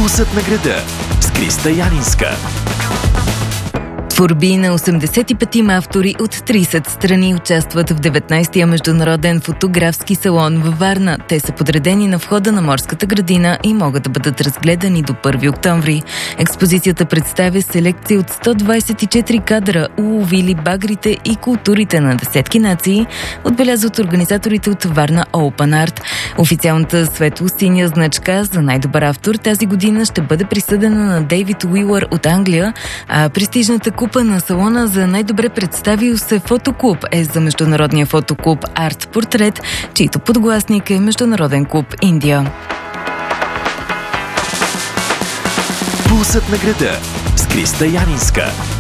Пулсът на града с Криста Янинска. Творби на 85 автори от 30 страни участват в 19-я международен фотографски салон във Варна. Те са подредени на входа на Морската градина и могат да бъдат разгледани до 1 октомври. Експозицията представя селекция от 124 кадра, уловили багрите и културите на десетки нации, отбелязват организаторите от Варна Open Art. Официалната светло-синя значка за най-добър автор тази година ще бъде присъдена на Дейвид Уилър от Англия, а престижната купа на салона за най-добре представил се фотоклуб е за международния фотоклуб Арт Портрет, чийто подгласник е Международен клуб Индия. Пулсът на града с Криста Янинска.